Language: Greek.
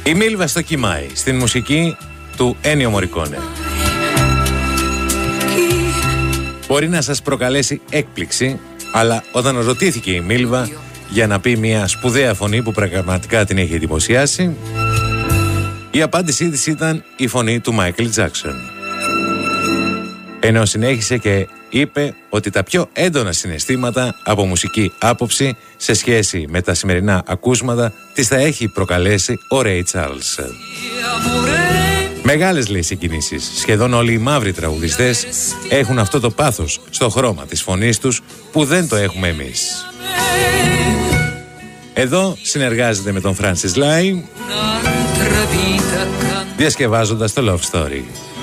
Η Μίλβα στο Κιμάι, στην μουσική του Ένιο Μορικόνε. Μπορεί να σας προκαλέσει έκπληξη, αλλά όταν ρωτήθηκε η Μίλβα για να πει μια σπουδαία φωνή που πραγματικά την έχει εντυπωσιάσει, η απάντησή της ήταν η φωνή του Μάικλ Τζάκσον. Ενώ συνέχισε και είπε ότι τα πιο έντονα συναισθήματα από μουσική άποψη σε σχέση με τα σημερινά ακούσματα της θα έχει προκαλέσει ο Ρέι Τσάρλς. Μεγάλες, λέει, συγκινήσεις. Σχεδόν όλοι οι μαύροι τραγουδιστές έχουν αυτό το πάθος στο χρώμα της φωνής τους που δεν το έχουμε εμείς. Εδώ συνεργάζεται με τον Francis Lai, διασκευάζοντας το Love Story.